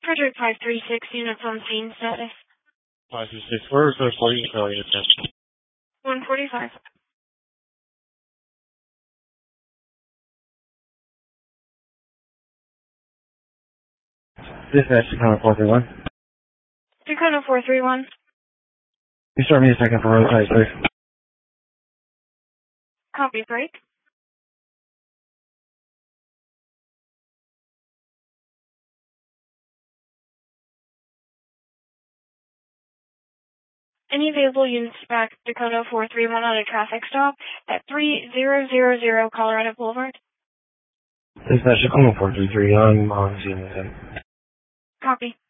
Frederick 536, units on scene, status. 536, where is the reporting failure attempt? 145. Dispatch, Dakota 431. Dakota 431. You start me a second for roadside, please. Copy, break. Any available units back Dakota 431 on a traffic stop at 3000 Colorado Boulevard. Dispatch, Dakota 433, I'm on scene with him. Copy.